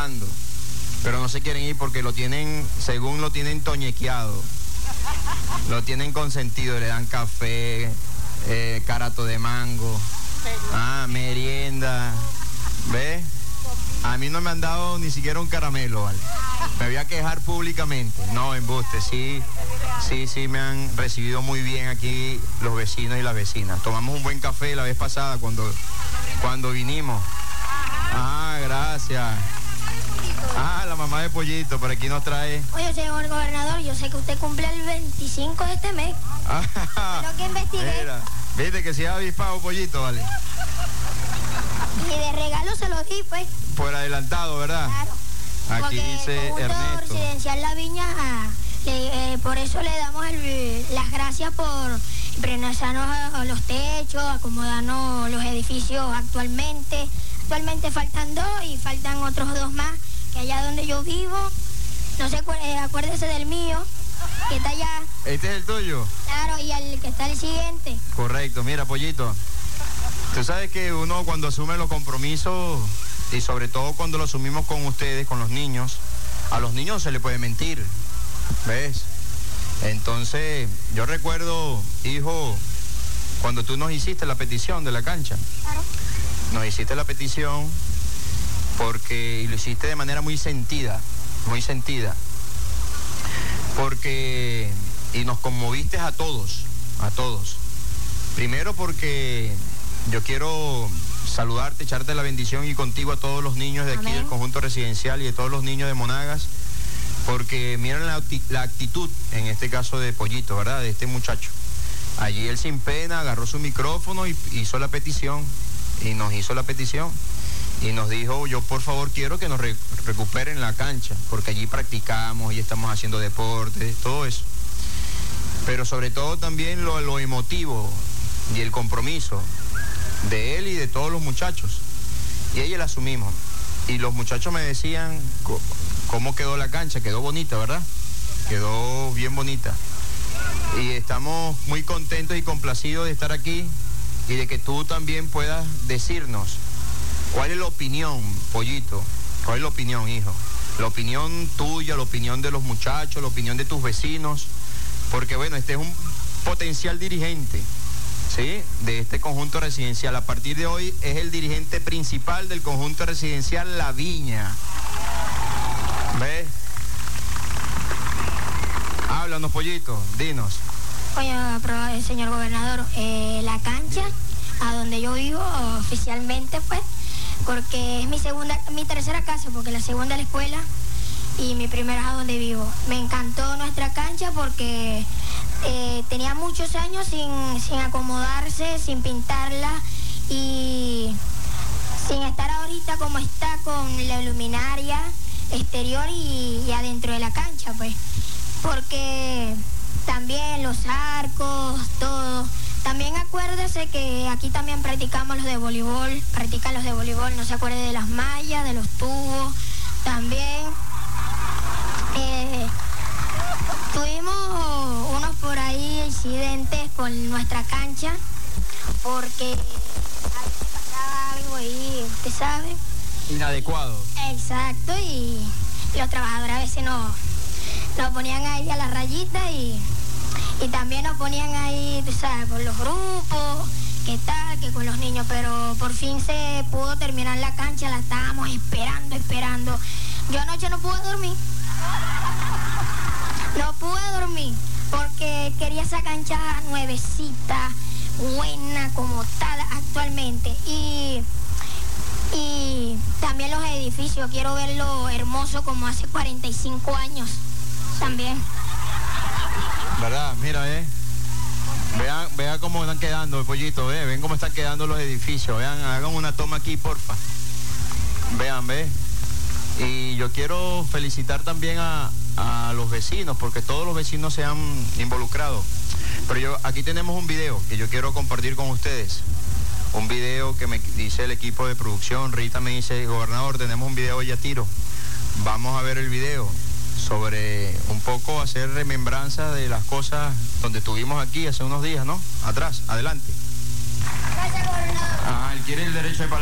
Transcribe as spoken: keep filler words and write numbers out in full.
esperando, pero no se quieren ir porque lo tienen, según lo tienen toñequeado, lo tienen consentido, le dan café, eh, carato de mango, ah, merienda, ¿ves? A mí no me han dado ni siquiera un caramelo, ¿vale? Me voy a quejar públicamente. No, embuste, sí, sí, sí me han recibido muy bien aquí los vecinos y las vecinas. Tomamos un buen café la vez pasada cuando, cuando vinimos. Ah, gracias. Ah, la mamá de Pollito, por aquí nos trae. Oye, señor gobernador, yo sé que usted cumple el veinticinco de este mes. Pero que investigué. Mira, viste que si ha avispado Pollito, ¿vale? Y de regalo se lo di, pues. Por adelantado, ¿verdad? Claro. Aquí porque dice el Ernesto. Residencial La Viña, ah, le, eh, por eso le damos el, las gracias por impregnarzarnos a, a los techos, acomodarnos los edificios actualmente. Actualmente faltan dos y faltan otros dos más, que allá donde yo vivo, no sé, eh, acuérdese del mío, que está allá. ¿Este es el tuyo? Claro, y el que está el siguiente. Correcto, mira, Pollito, tú sabes que uno cuando asume los compromisos, y sobre todo cuando lo asumimos con ustedes, con los niños, a los niños se le puede mentir, ¿ves? Entonces, yo recuerdo, hijo, cuando tú nos hiciste la petición de la cancha. Claro. Nos hiciste la petición porque, y lo hiciste de manera muy sentida, muy sentida, porque, y nos conmoviste a todos, a todos. Primero porque yo quiero saludarte, echarte la bendición y contigo a todos los niños de aquí. Amén. Del conjunto residencial y de todos los niños de Monagas, porque miren la, la actitud, en este caso de Pollito, ¿verdad? De este muchacho. Allí él sin pena agarró su micrófono y hizo la petición, y nos hizo la petición, y nos dijo, yo por favor quiero que nos re recuperen la cancha, porque allí practicamos y estamos haciendo deporte, todo eso. Pero sobre todo también lo, lo emotivo y el compromiso de él y de todos los muchachos. Y ella la asumimos. Y los muchachos me decían cómo quedó la cancha, quedó bonita, ¿verdad? Quedó bien bonita. Y estamos muy contentos y complacidos de estar aquí y de que tú también puedas decirnos cuál es la opinión, Pollito, cuál es la opinión, hijo. La opinión tuya, la opinión de los muchachos, la opinión de tus vecinos, porque bueno, este es un potencial dirigente, ¿sí?, de este conjunto residencial. A partir de hoy es el dirigente principal del conjunto residencial La Viña. ¿Ves? Háblanos, Pollito, dinos. Oye, señor gobernador, eh, la cancha a donde yo vivo oficialmente, pues, porque es mi segunda, mi tercera casa, porque la segunda es la escuela y mi primera es a donde vivo. Me encantó nuestra cancha porque eh, tenía muchos años sin, sin acomodarse, sin pintarla y sin estar ahorita como está con la luminaria exterior y, y adentro de la cancha, pues, porque también los arcos, todo. También acuérdese que aquí también practicamos los de voleibol, practican los de voleibol, no se acuerde de las mallas, de los tubos. También eh, tuvimos unos por ahí incidentes con nuestra cancha, porque a veces pasaba algo ahí, usted sabe. Inadecuado. Exacto, y los trabajadores a veces no... nos ponían ahí a la rayita y, y también nos ponían ahí, tú sabes, por los grupos, qué tal, que con los niños, pero por fin se pudo terminar la cancha, la estábamos esperando, esperando. Yo anoche no pude dormir, no pude dormir, porque quería esa cancha nuevecita, buena como tal actualmente, y... y también los edificios, quiero verlo hermoso como hace cuarenta y cinco años. También. ¿Verdad? Mira, eh. Vean, vean cómo están quedando, Pollito, eh. Ven cómo están quedando los edificios. Vean, hagan una toma aquí, porfa. Vean, ve. Y yo quiero felicitar también a, a los vecinos, porque todos los vecinos se han involucrado. Pero yo, aquí tenemos un video que yo quiero compartir con ustedes. Un video que me dice el equipo de producción. Rita me dice, gobernador, tenemos un video ya tiro. Vamos a ver el video sobre un poco hacer remembranza de las cosas donde estuvimos aquí hace unos días, ¿no? Atrás, adelante. Gracias, gobernador. Ah, él quiere el derecho de palabra.